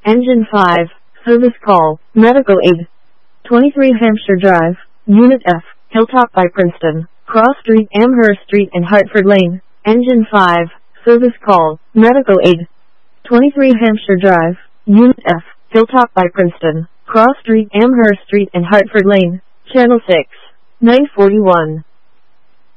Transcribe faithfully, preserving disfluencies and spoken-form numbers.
Engine five, service call, medical aid. twenty-three Hampshire Drive, Unit F, Hilltop by Princeton, Cross Street, Amherst Street and Hartford Lane. Engine five, service call, medical aid. twenty-three Hampshire Drive, Unit F, Hilltop by Princeton, Cross Street, Amherst Street and Hartford Lane. Channel six, nine forty-one.